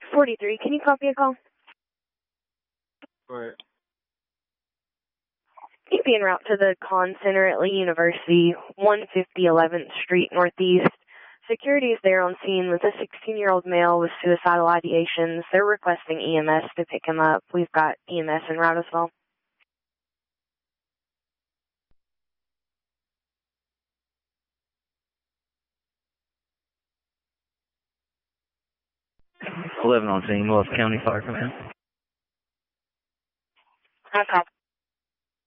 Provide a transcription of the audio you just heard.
43, can you copy a call? Right. You'd be en route to the Con Center at Lee University, 150 11th Street Northeast. Security is there on scene with a 16-year-old male with suicidal ideations. They're requesting EMS to pick him up. We've got EMS en route as well. 11 on scene, Willis County Fire Command. No problem.